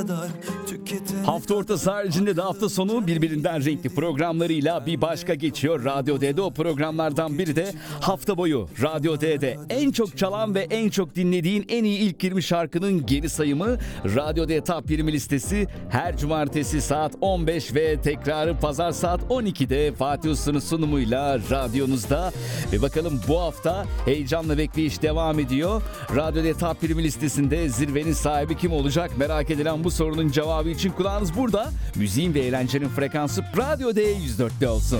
Hafta ortası haricinde de hafta sonu birbirinden renkli programlarıyla bir başka geçiyor Radyo D'de. O programlardan biri de hafta boyu Radyo D'de en çok çalan ve en çok dinlediğin en iyi ilk 20 şarkının geri sayımı. Radyo D Top 20 listesi her cumartesi saat 15 ve tekrarı pazar saat 12'de Fatih Usta'nın sunumuyla radyonuzda. Ve bakalım bu hafta heyecanla bekleyiş devam ediyor. Radyo D Top 20 listesinde zirvenin sahibi kim olacak? Merak edilen bu sorunun cevabı için kulağınız burada. Müziğin ve eğlencenin frekansı Radyo D 104'te olsun.